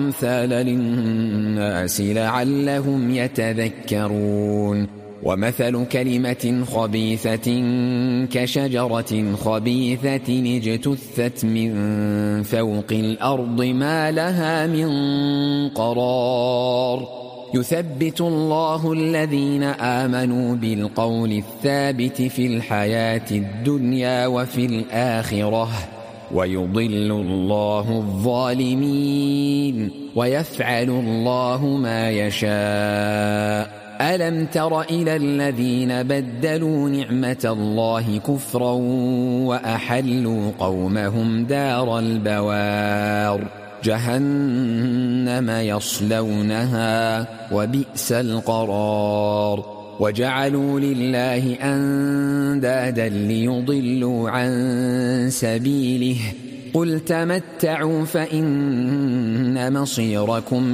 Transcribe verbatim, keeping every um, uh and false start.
الأمثال للناس لعلهم يتذكرون ومثل كلمة خبيثة كشجرة خبيثة اجتثت من فوق الأرض ما لها من قرار يثبت الله الذين آمنوا بالقول الثابت في الحياة الدنيا وفي الآخرة ويضل الله الظالمين ويفعل الله ما يشاء ألم تر إلى الذين بدلوا نعمة الله كفرا وأحلوا قومهم دار البوار جهنم يصلونها وبئس القرار وجعلوا لله أندادا ليضلوا عن سبيله قل تمتعوا فإن مصيركم